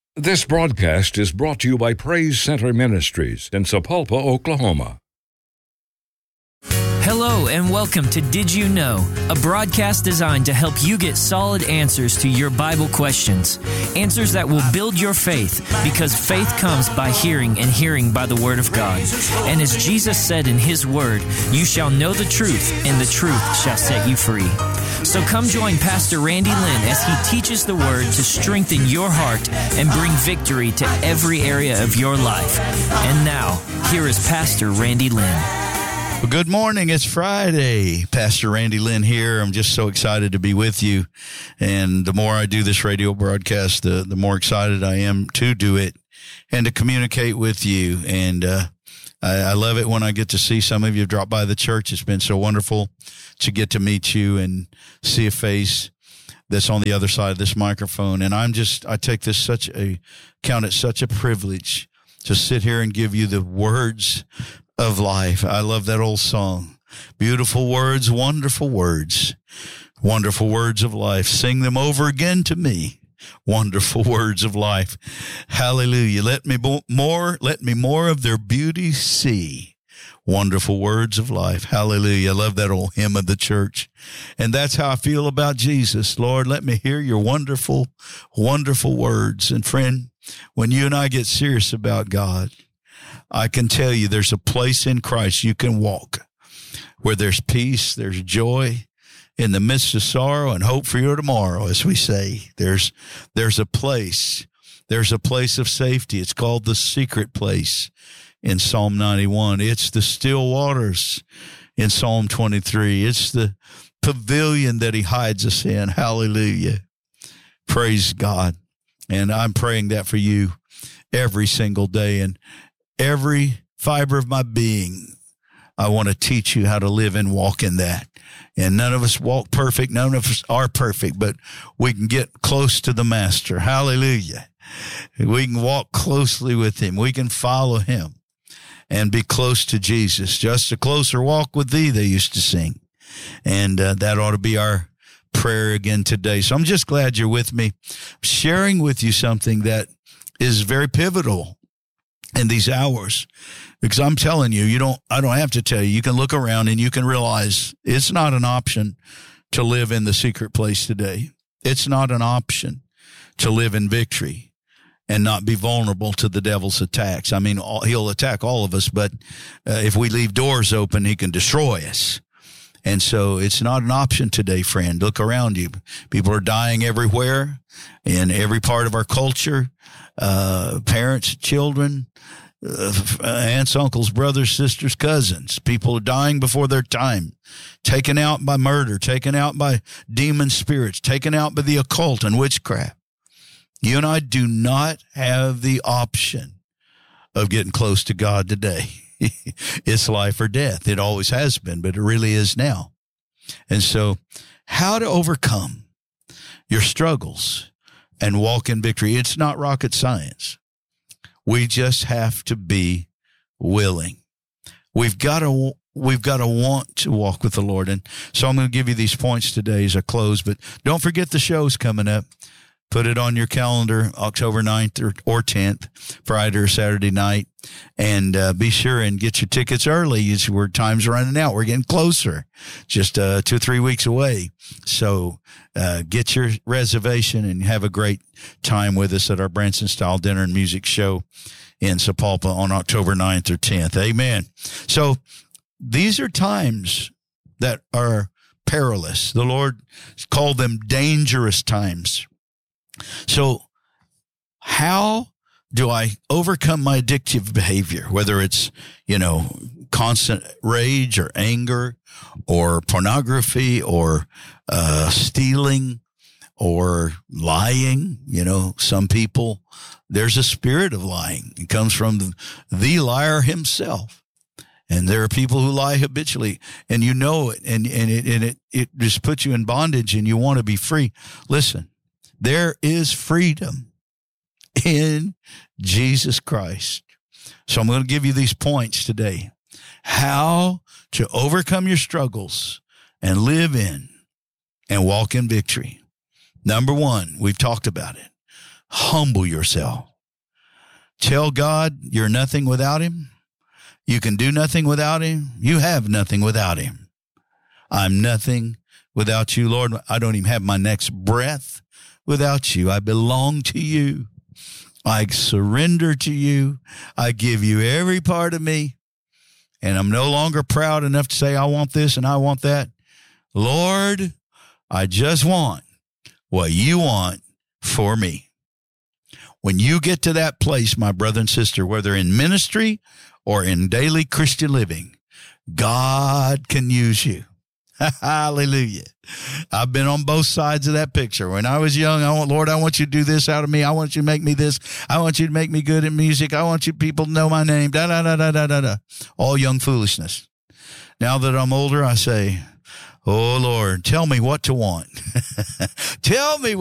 This broadcast is brought to you by Praise Center Ministries in Sapulpa, Oklahoma. Hello and welcome to Did You Know, a broadcast designed to help you get solid answers to your Bible questions. Answers that will build your faith, because faith comes by hearing and hearing by the Word of God. And as Jesus said in His Word, you shall know the truth and the truth shall set you free. So come join Pastor Randy Lynn as he teaches the Word to strengthen your heart and bring victory to every area of your life. And now, here is Pastor Randy Lynn. Well, good morning. It's Friday. Pastor Randy Lynn here. I'm just so excited to be with you. And the more I do this radio broadcast, the more excited I am to do it and to communicate with you. And I love it when I get to see some of you drop by the church. It's been so wonderful to get to meet you and see a face that's on the other side of this microphone. And I take this count it such a privilege to sit here and give you the words of life. I love that old song. Beautiful words, wonderful words of life. Sing them over again to me. Wonderful words of life. Hallelujah. Let me more of their beauty see. Wonderful words of life. Hallelujah. I love that old hymn of the church. And that's how I feel about Jesus. Lord, let me hear your wonderful, wonderful words. And friend, when you and I get serious about God, I can tell you there's a place in Christ you can walk where there's peace, there's joy in the midst of sorrow and hope for your tomorrow, as we say. There's a place of safety. It's called the secret place in Psalm 91. It's the still waters in Psalm 23. It's the pavilion that he hides us in. Hallelujah. Praise God. And I'm praying that for you every single day. And every fiber of my being, I want to teach you how to live and walk in that. And none of us walk perfect. None of us are perfect, but we can get close to the Master. Hallelujah. We can walk closely with him. We can follow him and be close to Jesus. Just a closer walk with thee, they used to sing. And that ought to be our prayer again today. So I'm just glad you're with me, sharing with you something that is very pivotal in these hours, because I'm telling you, I don't have to tell you. You can look around and you can realize it's not an option to live in the secret place today. It's not an option to live in victory and not be vulnerable to the devil's attacks. I mean, he'll attack all of us, but if we leave doors open, he can destroy us. And so it's not an option today, friend. Look around you. People are dying everywhere in every part of our culture. Parents, children, aunts, uncles, brothers, sisters, cousins. People are dying before their time, taken out by murder, taken out by demon spirits, taken out by the occult and witchcraft. You and I do not have the option of getting close to God today. It's life or death. It always has been, but it really is now. And so how to overcome your struggles and walk in victory. It's not rocket science. We just have to be willing. We've got to want to walk with the Lord. And so I'm going to give you these points today as I close, but don't forget the show's coming up. Put it on your calendar, October 9th or 10th, Friday or Saturday night. And be sure and get your tickets early. Time's running out. We're getting closer, just 2 or 3 weeks away. So get your reservation and have a great time with us at our Branson-style dinner and music show in Sapulpa on October 9th or 10th. Amen. So these are times that are perilous. The Lord called them dangerous times. So how do I overcome my addictive behavior, whether it's, constant rage or anger or pornography or stealing or lying? Some people, there's a spirit of lying. It comes from the liar himself. And there are people who lie habitually, and you know it, and it just puts you in bondage, and you want to be free. Listen. There is freedom in Jesus Christ. So I'm going to give you these points today. How to overcome your struggles and live in and walk in victory. Number one, we've talked about it. Humble yourself. Tell God you're nothing without him. You can do nothing without him. You have nothing without him. I'm nothing without you, Lord. I don't even have my next breath without you. I belong to you. I surrender to you. I give you every part of me. And I'm no longer proud enough to say, I want this and I want that. Lord, I just want what you want for me. When you get to that place, my brother and sister, whether in ministry or in daily Christian living, God can use you. Hallelujah. I've been on both sides of that picture. When I was young, Lord, I want you to do this out of me. I want you to make me this. I want you to make me good at music. I want you people to know my name. Da, da, da, da, da, da, da. All young foolishness. Now that I'm older, I say, oh, Lord, tell me what to want. Tell me